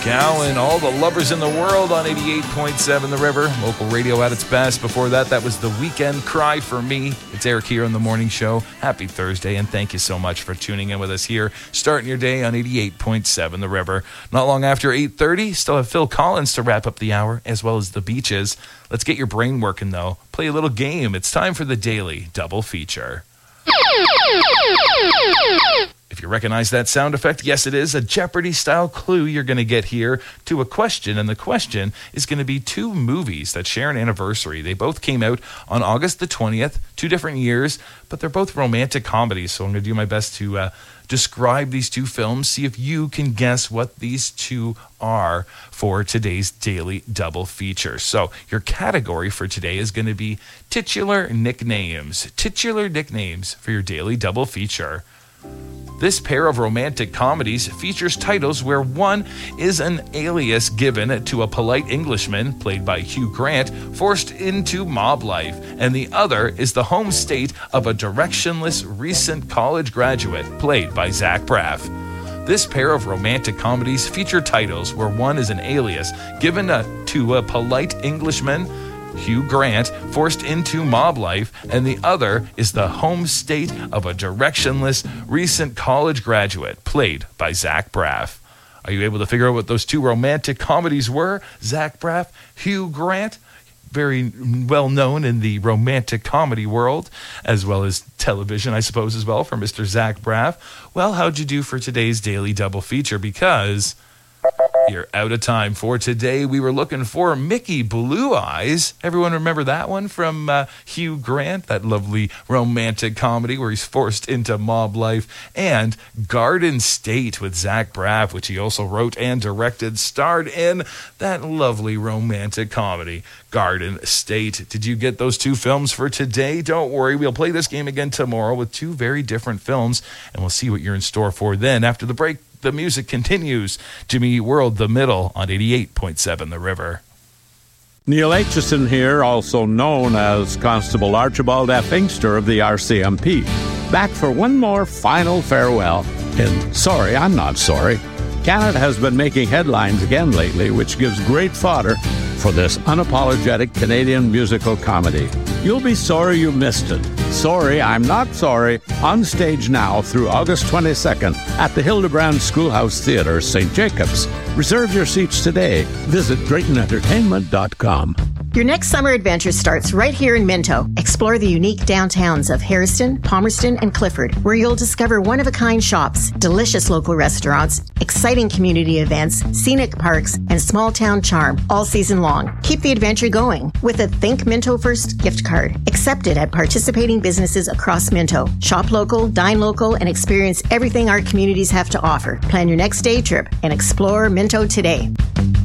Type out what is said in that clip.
Gowan, all the lovers in the world on 88.7 The River. Local radio at its best. Before that was The Weekend, Cry for Me. It's Eric here on The Morning Show. Happy Thursday, and thank you so much for tuning in with us here, starting your day on 88.7 The River. Not long after 8:30, still have Phil Collins to wrap up the hour, as well as The Beaches. Let's get your brain working, though. Play a little game. It's time for the Daily Double Feature. If you recognize that sound effect, yes, it is a Jeopardy-style clue you're going to get here to a question, and the question is going to be two movies that share an anniversary. They both came out on August the 20th, 2 different years, but they're both romantic comedies, so I'm going to do my best to describe these two films, see if you can guess what these two are for today's Daily Double Feature. So your category for today is going to be titular nicknames. Titular nicknames for your Daily Double Feature. This pair of romantic comedies features titles where one is an alias given to a polite Englishman, played by Hugh Grant, forced into mob life, and the other is the home state of a directionless recent college graduate, played by Zach Braff. This pair of romantic comedies feature titles where one is an alias given to a polite Englishman, Hugh Grant, forced into mob life, and the other is the home state of a directionless recent college graduate, played by Zach Braff. Are you able to figure out what those two romantic comedies were? Zach Braff, Hugh Grant, very well known in the romantic comedy world, as well as television, I suppose, as well, for Mr. Zach Braff. Well, how'd you do for today's Daily Double Feature? Because you're out of time for today. We were looking for Mickey Blue Eyes. Everyone remember that one from Hugh Grant, that lovely romantic comedy where he's forced into mob life, and Garden State with Zach Braff, which he also wrote and directed, starred in that lovely romantic comedy, Garden State. Did you get those two films for today? Don't worry, we'll play this game again tomorrow with two very different films, and we'll see what you're in store for then. After the break, the music continues. Jimmy Eat World, The Middle, on 88.7 The River. Neil Aitchison here, also known as Constable Archibald F. Inkster of the RCMP, back for one more final farewell in Sorry, I'm Not Sorry. Canada has been making headlines again lately, which gives great fodder for this unapologetic Canadian musical comedy. You'll be sorry you missed it. Sorry, I'm Not Sorry, on stage now through August 22nd at the Hildebrand Schoolhouse Theatre, St. Jacobs. Reserve your seats today. Visit DraytonEntertainment.com. Your next summer adventure starts right here in Minto. Explore the unique downtowns of Harriston, Palmerston, and Clifford, where you'll discover one-of-a-kind shops, delicious local restaurants, exciting community events, scenic parks, and small-town charm all season long. Keep the adventure going with a Think Minto First gift card. Accepted at participating businesses across Minto. Shop local, dine local, and experience everything our communities have to offer. Plan your next day trip and explore Minto today.